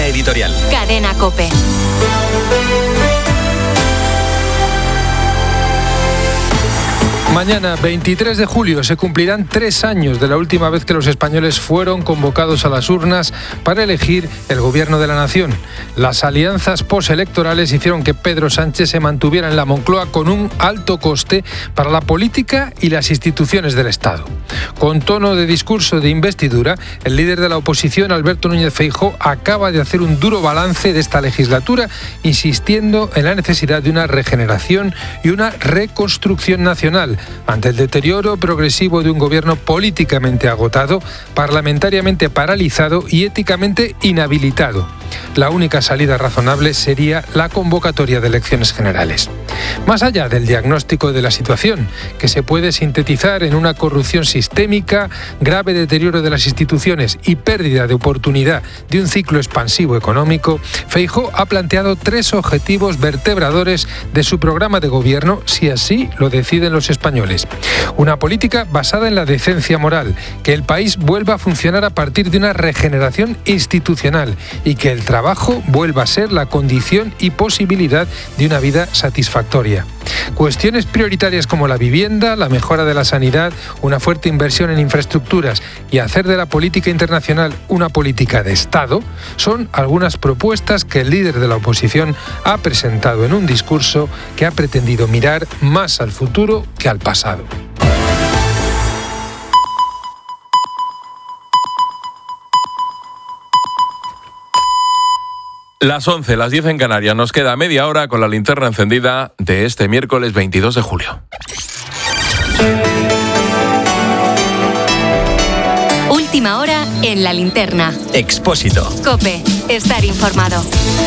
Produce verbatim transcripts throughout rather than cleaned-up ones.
Línea editorial. Cadena COPE. Mañana, veintitrés de julio, se cumplirán tres años de la última vez que los españoles fueron convocados a las urnas para elegir el gobierno de la nación. Las alianzas postelectorales hicieron que Pedro Sánchez se mantuviera en la Moncloa con un alto coste para la política y las instituciones del Estado. Con tono de discurso de investidura, el líder de la oposición, Alberto Núñez Feijóo, acaba de hacer un duro balance de esta legislatura, insistiendo en la necesidad de una regeneración y una reconstrucción nacional ante el deterioro progresivo de un gobierno políticamente agotado, parlamentariamente paralizado y éticamente inhabilitado. La única salida razonable sería la convocatoria de elecciones generales. Más allá del diagnóstico de la situación, que se puede sintetizar en una corrupción sistémica, grave deterioro de las instituciones y pérdida de oportunidad de un ciclo expansivo económico, Feijóo ha planteado tres objetivos vertebradores de su programa de gobierno, si así lo deciden los españoles. Una política basada en la decencia moral, que el país vuelva a funcionar a partir de una regeneración institucional y que el trabajo vuelva a ser la condición y posibilidad de una vida satisfactoria. Cuestiones prioritarias como la vivienda, la mejora de la sanidad, una fuerte inversión en infraestructuras y hacer de la política internacional una política de Estado son algunas propuestas que el líder de la oposición ha presentado en un discurso que ha pretendido mirar más al futuro que al pasado. Las once, las diez en Canarias. Nos queda media hora con la linterna encendida de este miércoles veintidós de julio. Última hora en la linterna. Expósito. COPE. Estar informado.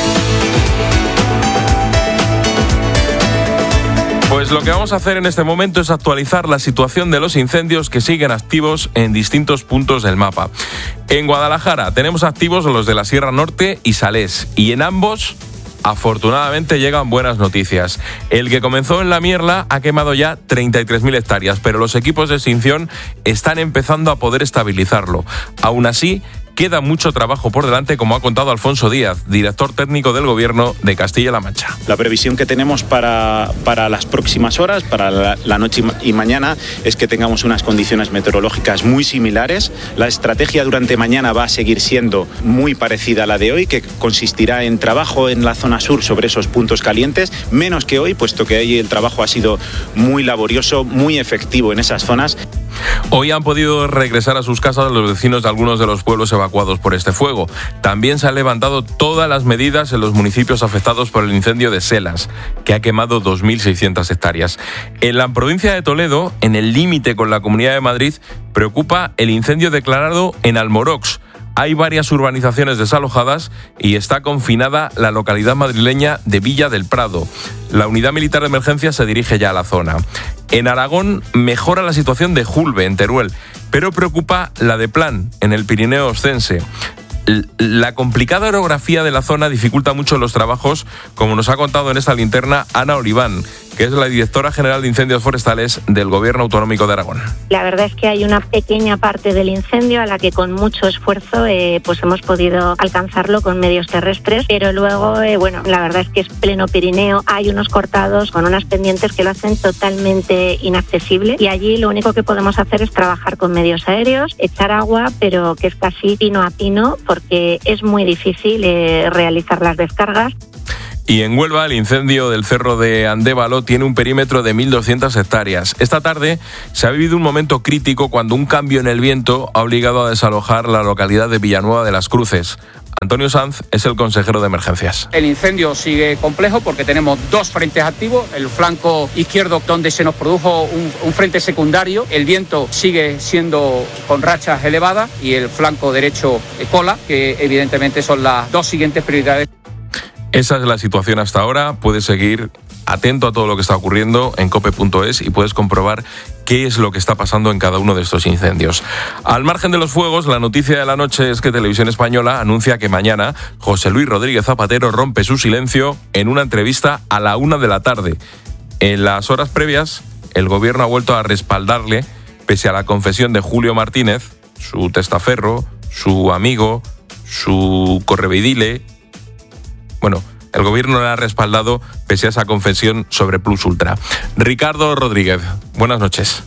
Pues lo que vamos a hacer en este momento es actualizar la situación de los incendios que siguen activos en distintos puntos del mapa. En Guadalajara tenemos activos los de la Sierra Norte y Salés, y en ambos, afortunadamente, llegan buenas noticias. El que comenzó en La Mierla ha quemado ya treinta y tres mil hectáreas, pero los equipos de extinción están empezando a poder estabilizarlo. Aún así, queda mucho trabajo por delante, como ha contado Alfonso Díaz, director técnico del Gobierno de Castilla-La Mancha. La previsión que tenemos para, para las próximas horas, para la, la noche y mañana, es que tengamos unas condiciones meteorológicas muy similares. La estrategia durante mañana va a seguir siendo muy parecida a la de hoy, que consistirá en trabajo en la zona sur sobre esos puntos calientes, menos que hoy, puesto que ahí el trabajo ha sido muy laborioso, muy efectivo en esas zonas. Hoy han podido regresar a sus casas los vecinos de algunos de los pueblos evacuados por este fuego. También se han levantado todas las medidas en los municipios afectados por el incendio de Selas, que ha quemado dos mil seiscientas hectáreas. En la provincia de Toledo, en el límite con la Comunidad de Madrid, preocupa el incendio declarado en Almorox. Hay varias urbanizaciones desalojadas y está confinada la localidad madrileña de Villa del Prado. La unidad militar de emergencia se dirige ya a la zona. En Aragón mejora la situación de Julbe, en Teruel, pero preocupa la de Plan, en el Pirineo Oscense. La complicada orografía de la zona dificulta mucho los trabajos, como nos ha contado en esta linterna Ana Oliván, que es la directora general de incendios forestales del Gobierno Autonómico de Aragón. La verdad es que hay una pequeña parte del incendio a la que con mucho esfuerzo eh, pues hemos podido alcanzarlo con medios terrestres, pero luego, eh, bueno, la verdad es que es pleno Pirineo, hay unos cortados con unas pendientes que lo hacen totalmente inaccesible, y allí lo único que podemos hacer es trabajar con medios aéreos, echar agua, pero que es casi pino a pino, porque es muy difícil eh, realizar las descargas. Y en Huelva, el incendio del cerro de Andévalo tiene un perímetro de mil doscientas hectáreas. Esta tarde se ha vivido un momento crítico cuando un cambio en el viento ha obligado a desalojar la localidad de Villanueva de las Cruces. Antonio Sanz es el consejero de emergencias. El incendio sigue complejo porque tenemos dos frentes activos. El flanco izquierdo, donde se nos produjo un, un frente secundario, el viento sigue siendo con rachas elevadas, y el flanco derecho, cola, que evidentemente son las dos siguientes prioridades. Esa es la situación hasta ahora. Puedes seguir atento a todo lo que está ocurriendo en cope punto es y puedes comprobar qué es lo que está pasando en cada uno de estos incendios. Al margen de los fuegos, la noticia de la noche es que Televisión Española anuncia que mañana José Luis Rodríguez Zapatero rompe su silencio en una entrevista a la una de la tarde. En las horas previas, el gobierno ha vuelto a respaldarle, pese a la confesión de Julio Martínez, su testaferro, su amigo, su correveidile, bueno, el gobierno le ha respaldado pese a esa confesión sobre Plus Ultra. Ricardo Rodríguez, buenas noches.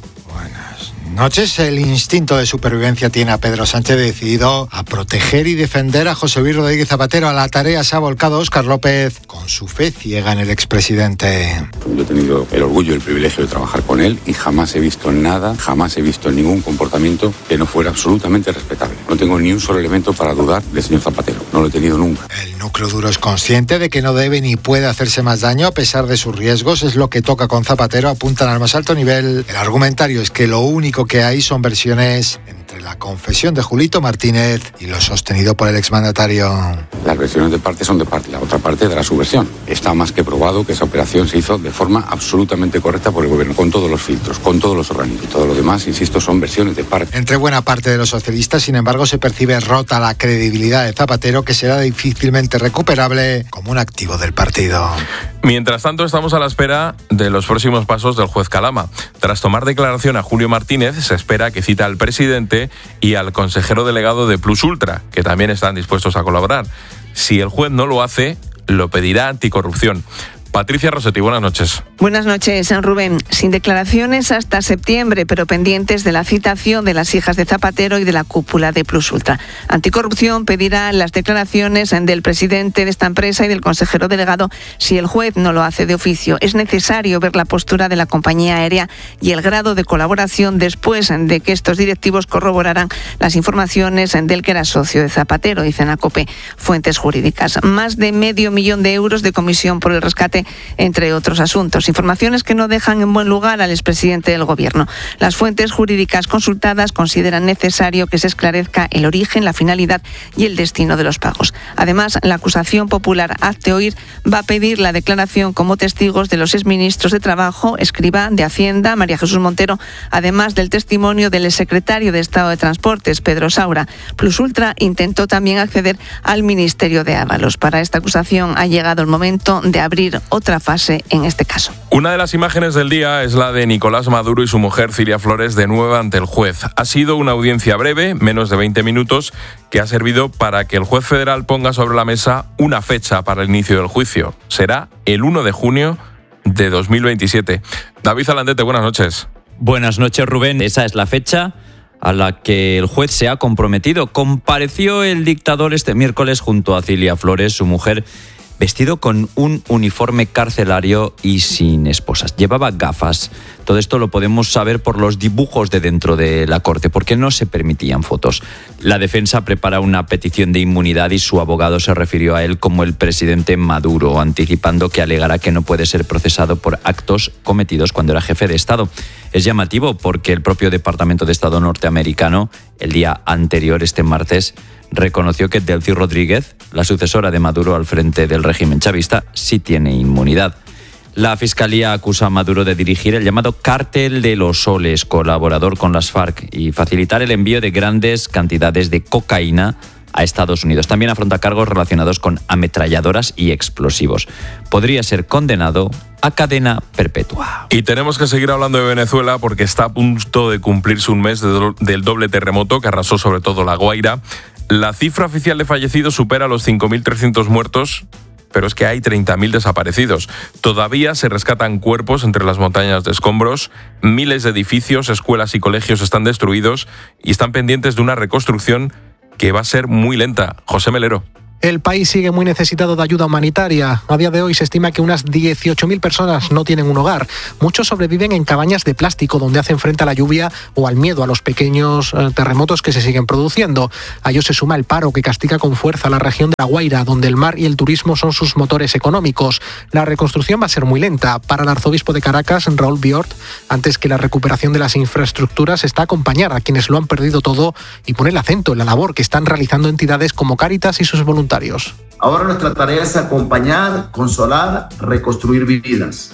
Noches, el instinto de supervivencia tiene a Pedro Sánchez decidido a proteger y defender a José Luis Rodríguez Zapatero. A la tarea se ha volcado Óscar López con su fe ciega en el expresidente. Yo he tenido el orgullo y el privilegio de trabajar con él y jamás he visto nada, jamás he visto ningún comportamiento que no fuera absolutamente respetable. No tengo ni un solo elemento para dudar del señor Zapatero, no lo he tenido nunca. El núcleo duro es consciente de que no debe ni puede hacerse más daño a pesar de sus riesgos. Es lo que toca con Zapatero, apuntan al más alto nivel. El argumentario es que lo único que hay son versiones entre la confesión de Julito Martínez y lo sostenido por el exmandatario. Las versiones de parte son de parte, la otra parte dará su versión. Está más que probado que esa operación se hizo de forma absolutamente correcta por el gobierno, con todos los filtros, con todos los organismos. Y todo lo demás, insisto, son versiones de parte. Entre buena parte de los socialistas, sin embargo, se percibe rota la credibilidad de Zapatero, que será difícilmente recuperable como un activo del partido. Mientras tanto, estamos a la espera de los próximos pasos del juez Calama. Tras tomar declaración a Julio Martínez, se espera que cita al presidente y al consejero delegado de Plus Ultra, que también están dispuestos a colaborar. Si el juez no lo hace, lo pedirá Anticorrupción. Patricia Rossetti, buenas noches. Buenas noches, Rubén. Sin declaraciones hasta septiembre, pero pendientes de la citación de las hijas de Zapatero y de la cúpula de Plus Ultra. Anticorrupción pedirá las declaraciones del presidente de esta empresa y del consejero delegado si el juez no lo hace de oficio. Es necesario ver la postura de la compañía aérea y el grado de colaboración después de que estos directivos corroboraran las informaciones del que era socio de Zapatero, dicen a COPE fuentes jurídicas. Más de medio millón de euros de comisión por el rescate, entre otros asuntos. Informaciones que no dejan en buen lugar al expresidente del Gobierno. Las fuentes jurídicas consultadas consideran necesario que se esclarezca el origen, la finalidad y el destino de los pagos. Además, la acusación popular Hazte Oír va a pedir la declaración como testigos de los exministros de Trabajo, Escrivá, de Hacienda, María Jesús Montero, además del testimonio del exsecretario de Estado de Transportes, Pedro Saura. Plus Ultra intentó también acceder al Ministerio de Ábalos. Para esta acusación ha llegado el momento de abrir otra fase en este caso. Una de las imágenes del día es la de Nicolás Maduro y su mujer Cilia Flores de nuevo ante el juez. Ha sido una audiencia breve, menos de veinte minutos, que ha servido para que el juez federal ponga sobre la mesa una fecha para el inicio del juicio. Será el uno de junio de dos mil veintisiete. David Alandete, buenas noches. Buenas noches, Rubén. Esa es la fecha a la que el juez se ha comprometido. Compareció el dictador este miércoles junto a Cilia Flores, su mujer, vestido con un uniforme carcelario y sin esposas. Llevaba gafas. Todo esto lo podemos saber por los dibujos de dentro de la corte, porque no se permitían fotos. La defensa prepara una petición de inmunidad y su abogado se refirió a él como el presidente Maduro, anticipando que alegará que no puede ser procesado por actos cometidos cuando era jefe de Estado. Es llamativo porque el propio Departamento de Estado norteamericano, el día anterior, este martes, reconoció que Delcy Rodríguez, la sucesora de Maduro al frente del régimen chavista, sí tiene inmunidad. La Fiscalía acusa a Maduro de dirigir el llamado Cártel de los Soles, colaborador con las FARC, y facilitar el envío de grandes cantidades de cocaína a Estados Unidos. También afronta cargos relacionados con ametralladoras y explosivos. Podría ser condenado a cadena perpetua. Y tenemos que seguir hablando de Venezuela porque está a punto de cumplirse un mes de do- del doble terremoto que arrasó sobre todo La Guaira. La cifra oficial de fallecidos supera los cinco mil trescientos muertos, pero es que hay treinta mil desaparecidos. Todavía se rescatan cuerpos entre las montañas de escombros, miles de edificios, escuelas y colegios están destruidos y están pendientes de una reconstrucción que va a ser muy lenta. José Melero. El país sigue muy necesitado de ayuda humanitaria. A día de hoy se estima que unas dieciocho mil personas no tienen un hogar. Muchos sobreviven en cabañas de plástico donde hacen frente a la lluvia o al miedo a los pequeños eh, terremotos que se siguen produciendo. A ello se suma el paro que castiga con fuerza la región de La Guaira, donde el mar y el turismo son sus motores económicos. La reconstrucción va a ser muy lenta. Para el arzobispo de Caracas, Raúl Biort, antes que la recuperación de las infraestructuras está acompañar a quienes lo han perdido todo y poner el acento en la labor que están realizando entidades como Cáritas y sus voluntarios. Ahora nuestra tarea es acompañar, consolar, reconstruir vidas.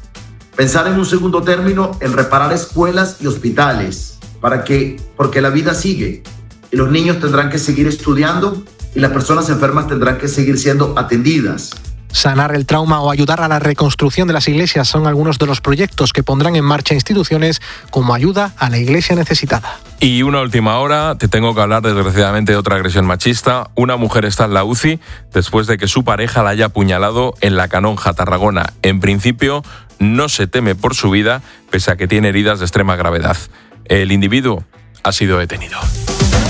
Pensar en un segundo término en reparar escuelas y hospitales, para que, porque la vida sigue y los niños tendrán que seguir estudiando y las personas enfermas tendrán que seguir siendo atendidas. Sanar el trauma o ayudar a la reconstrucción de las iglesias son algunos de los proyectos que pondrán en marcha instituciones como ayuda a la iglesia necesitada. Y una última hora, te tengo que hablar desgraciadamente de otra agresión machista. Una mujer está en la U C I después de que su pareja la haya apuñalado en La Canonja, Tarragona. En principio, no se teme por su vida, pese a que tiene heridas de extrema gravedad. El individuo ha sido detenido.